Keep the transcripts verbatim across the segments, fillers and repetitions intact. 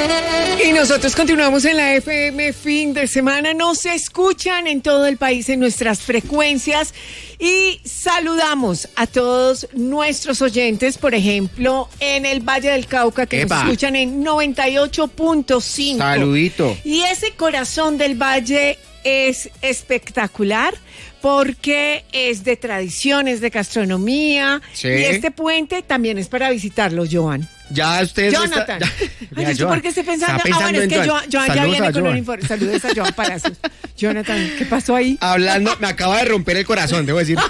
Y nosotros continuamos en la F M fin de semana. Nos escuchan en todo el país en nuestras frecuencias y saludamos a todos nuestros oyentes, por ejemplo, en el Valle del Cauca, que ¡Epa! Nos escuchan en noventa y ocho punto cinco. Saludito. Y ese corazón del Valle es espectacular porque es de tradiciones, de gastronomía. Sí. Y este puente también es para visitarlo, Joan. Ya ustedes... no está- Jonathan. ya- Ay, ya, ¿usted Joan. por qué estoy pensando? Está pensando Ah, bueno, es en que Joan. Joan, Joan ya Saludos viene a con un Joan. informe. Saludos a Joan Palacios. Jonathan, ¿qué pasó ahí? Hablando, me acaba de romper el corazón, debo decir.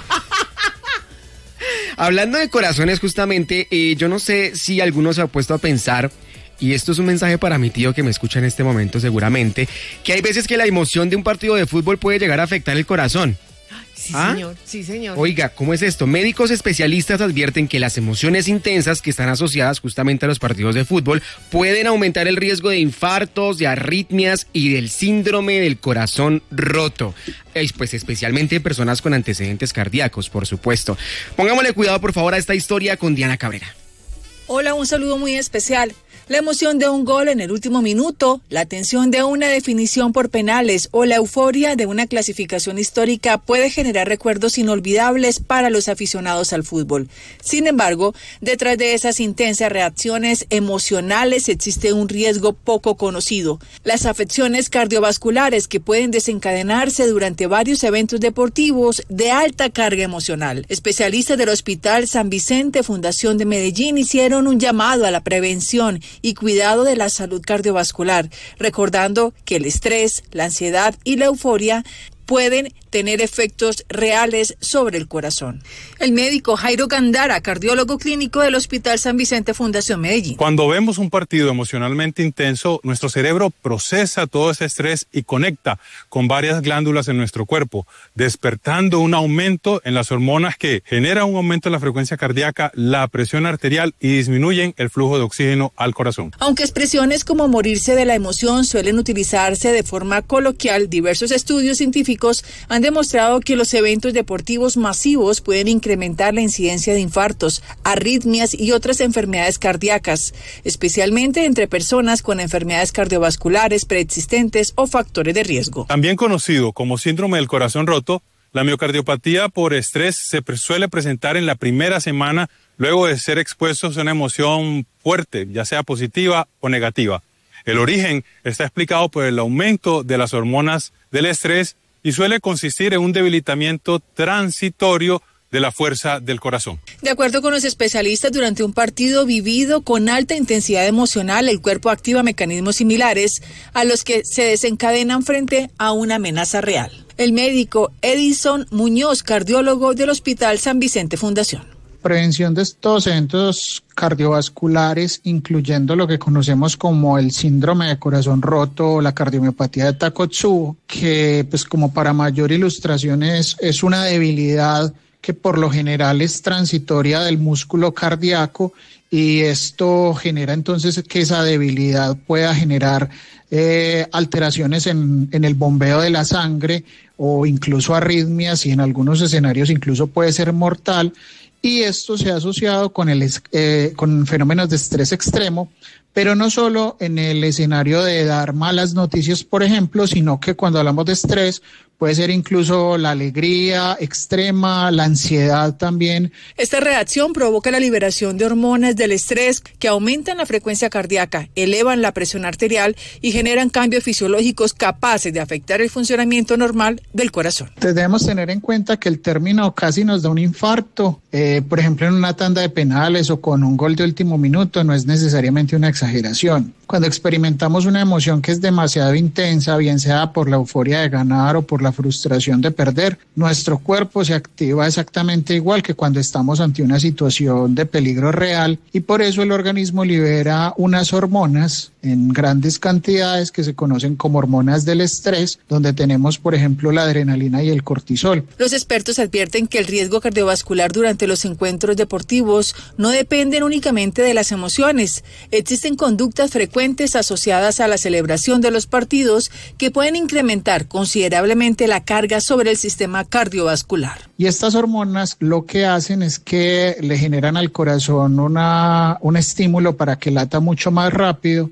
Hablando de corazones, justamente, eh, yo no sé si alguno se ha puesto a pensar, y esto es un mensaje para mi tío que me escucha en este momento seguramente, que hay veces que la emoción de un partido de fútbol puede llegar a afectar el corazón. Sí, ¿Ah? señor, sí, señor. Oiga, ¿cómo es esto? Médicos especialistas advierten que las emociones intensas que están asociadas justamente a los partidos de fútbol pueden aumentar el riesgo de infartos, de arritmias y del síndrome del corazón roto. Eh, Pues especialmente en personas con antecedentes cardíacos, por supuesto. Pongámosle cuidado, por favor, a esta historia con Diana Cabrera. Hola, un saludo muy especial. La emoción de un gol en el último minuto, la tensión de una definición por penales o la euforia de una clasificación histórica puede generar recuerdos inolvidables para los aficionados al fútbol. Sin embargo, detrás de esas intensas reacciones emocionales existe un riesgo poco conocido: las afecciones cardiovasculares que pueden desencadenarse durante varios eventos deportivos de alta carga emocional. Especialistas del Hospital San Vicente Fundación de Medellín hicieron un llamado a la prevención y cuidado de la salud cardiovascular, recordando que el estrés, la ansiedad y la euforia pueden tener efectos reales sobre el corazón. El médico Jairo Gandara, cardiólogo clínico del Hospital San Vicente Fundación Medellín. Cuando vemos un partido emocionalmente intenso, nuestro cerebro procesa todo ese estrés y conecta con varias glándulas en nuestro cuerpo, despertando un aumento en las hormonas que generan un aumento en la frecuencia cardíaca, la presión arterial y disminuyen el flujo de oxígeno al corazón. Aunque expresiones como morirse de la emoción suelen utilizarse de forma coloquial, diversos estudios científicos han demostrado que los eventos deportivos masivos pueden incrementar la incidencia de infartos, arritmias y otras enfermedades cardíacas, especialmente entre personas con enfermedades cardiovasculares preexistentes o factores de riesgo. También conocido como síndrome del corazón roto, la miocardiopatía por estrés se pre- suele presentar en la primera semana luego de ser expuestos a una emoción fuerte, ya sea positiva o negativa. El origen está explicado por el aumento de las hormonas del estrés y suele consistir en un debilitamiento transitorio de la fuerza del corazón. De acuerdo con los especialistas, durante un partido vivido con alta intensidad emocional, el cuerpo activa mecanismos similares a los que se desencadenan frente a una amenaza real. El médico Edison Muñoz, cardiólogo del Hospital San Vicente Fundación. Prevención de estos eventos cardiovasculares, incluyendo lo que conocemos como el síndrome de corazón roto o la cardiomiopatía de Takotsubo, que pues como para mayor ilustración es, es una debilidad que por lo general es transitoria del músculo cardíaco, y esto genera entonces que esa debilidad pueda generar eh, alteraciones en, en el bombeo de la sangre o incluso arritmias, y en algunos escenarios incluso puede ser mortal. Y esto se ha asociado con, el, eh, con fenómenos de estrés extremo, pero no solo en el escenario de dar malas noticias, por ejemplo, sino que cuando hablamos de estrés puede ser incluso la alegría extrema, la ansiedad también. Esta reacción provoca la liberación de hormonas del estrés que aumentan la frecuencia cardíaca, elevan la presión arterial y generan cambios fisiológicos capaces de afectar el funcionamiento normal del corazón. Debemos tener en cuenta que el término casi nos da un infarto, eh, por ejemplo en una tanda de penales o con un gol de último minuto, no es necesariamente una exageración. Cuando experimentamos una emoción que es demasiado intensa, bien sea por la euforia de ganar o por la frustración de perder, nuestro cuerpo se activa exactamente igual que cuando estamos ante una situación de peligro real, y por eso el organismo libera unas hormonas en grandes cantidades que se conocen como hormonas del estrés, donde tenemos por ejemplo la adrenalina y el cortisol. Los expertos advierten que el riesgo cardiovascular durante los encuentros deportivos no dependen únicamente de las emociones. Existen conductas frecuentes asociadas a la celebración de los partidos que pueden incrementar considerablemente la carga sobre el sistema cardiovascular. Y estas hormonas lo que hacen es que le generan al corazón una, un estímulo para que lata mucho más rápido,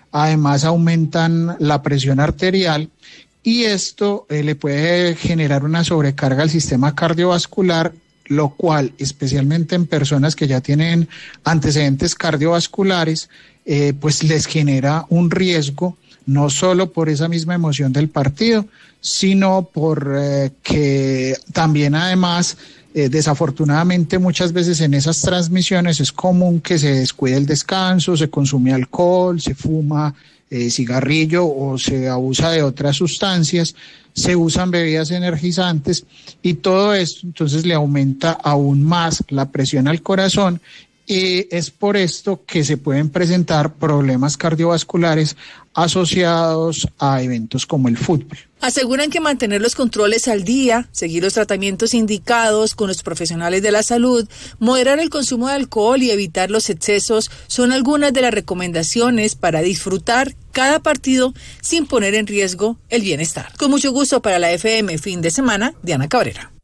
además aumentan la presión arterial y esto eh, le puede generar una sobrecarga al sistema cardiovascular, lo cual, especialmente en personas que ya tienen antecedentes cardiovasculares, eh, pues les genera un riesgo, no solo por esa misma emoción del partido, sino por eh, que también además, eh, desafortunadamente muchas veces en esas transmisiones es común que se descuide el descanso, se consume alcohol, se fuma eh, cigarrillo o se abusa de otras sustancias, se usan bebidas energizantes y todo esto entonces le aumenta aún más la presión al corazón. Y es por esto que se pueden presentar problemas cardiovasculares asociados a eventos como el fútbol. Aseguran que mantener los controles al día, seguir los tratamientos indicados con los profesionales de la salud, moderar el consumo de alcohol y evitar los excesos son algunas de las recomendaciones para disfrutar cada partido sin poner en riesgo el bienestar. Con mucho gusto para la F M Fin de Semana, Diana Cabrera.